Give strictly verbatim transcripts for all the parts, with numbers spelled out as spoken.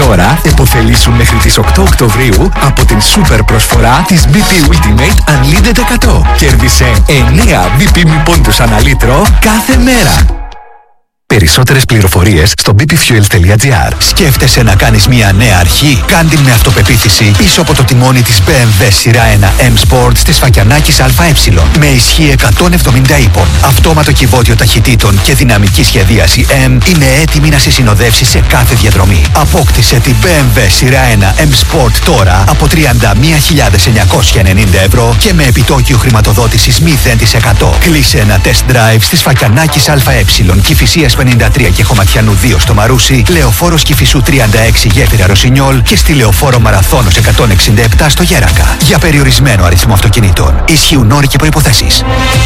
τώρα επωφελήσουν μέχρι τις οκτώ Οκτωβρίου από την σούπερ προσφορά της μπι πι Ultimate Unlimited εκατό. Κέρδισε εννέα μπι πι μη πόντους ανά λίτρο κάθε μέρα. Περισσότερες πληροφορίες στο μπι πι fuels τελεία τζι άρ. Σκέφτεσαι να κάνεις μια νέα αρχή? Κάντε με αυτοπεποίθηση πίσω από το τιμόνι της μπι εμ ντάμπλιου σειρά ένα M Sport της Φακιανάκης ΑΕ. Με ισχύ εκατόν εβδομήντα ύπων, αυτόματο κυβότιο ταχυτήτων και δυναμική σχεδίαση M είναι έτοιμη να σε συνοδεύσει σε κάθε διαδρομή. Απόκτησε την μπι εμ ντάμπλιου σειρά ένα M Sport τώρα από τριάντα μία χιλιάδες εννιακόσια ενενήντα ευρώ και με επιτόκιο χρηματοδότησης μηδέν τοις εκατό. Κλείσε ένα test drive στις Φακιανάκης ΑΕ, Κηφισίας πενήντα τρία και Χωματιανού δύο στο Μαρούσι, Λεωφόρος Κηφισού τριάντα έξι Γέφυρα Ρωσινιόλ και στη Λεωφόρο Μαραθώνος εκατόν εξήντα επτά στο Γέρακα. Για περιορισμένο αριθμό αυτοκινήτων. Ισχύουν όροι και προϋποθέσεις.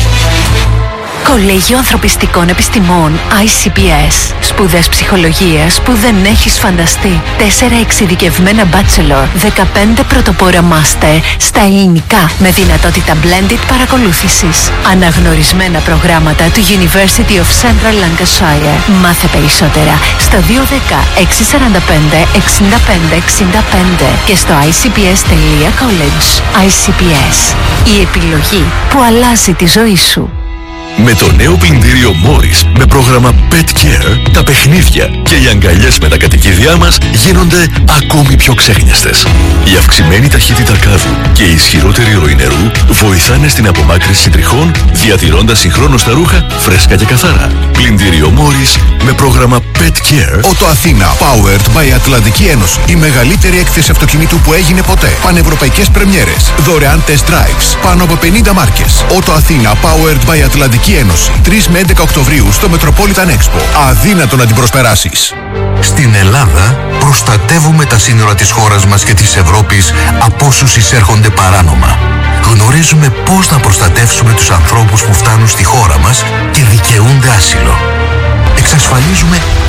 Κολέγιο Ανθρωπιστικών Επιστημών άι σι πι ες. Σπουδές ψυχολογίας που δεν έχεις φανταστεί. Τέσσερα εξειδικευμένα bachelor, δεκαπέντε πρωτοπόρα master στα ελληνικά με δυνατότητα blended παρακολούθησης. Αναγνωρισμένα προγράμματα του University of Central Lancashire. Μάθε περισσότερα στο δύο ένα μηδέν έξι τέσσερα πέντε εξήντα πέντε εξήντα πέντε και στο άι σι πι ες τελεία college. άι σι πι ες. Η επιλογή που αλλάζει τη ζωή σου. Με το νέο πλυντήριο Morris με πρόγραμμα Pet Care, τα παιχνίδια και οι αγκαλιές με τα κατοικίδια μας γίνονται ακόμη πιο ξέχνιαστες. Η αυξημένη ταχύτητα κάδου και η ισχυρότερη ροή νερού βοηθάνε στην απομάκρυνση τριχών, διατηρώντας συγχρόνως τα ρούχα φρέσκα και καθαρά. Πλυντήριο Morris με πρόγραμμα Pet Care. Ότο Αθήνα, powered by Ατλαντική Ένωση. Η μεγαλύτερη έκθεση αυτοκινήτου που έγινε ποτέ. Πανευρωπαϊκές πρεμιέρες. Δωρεάν test drives. Πάνω από πενήντα μάρκες. Ότο Αθήνα, powered by Ατλαντική Ένωση. τρεις με έντεκα Οκτωβρίου στο Metropolitan Expo. Αδύνατο να την προσπεράσεις. Στην Ελλάδα προστατεύουμε τα σύνορα της χώρας μας και της Ευρώπης από όσους εισέρχονται παράνομα. Γνωρίζουμε πώς να προστατεύσουμε τους ανθρώπους που φτάνουν στη χώρα μας και δικαιούνται άσυλο. Εξασφαλίζουμε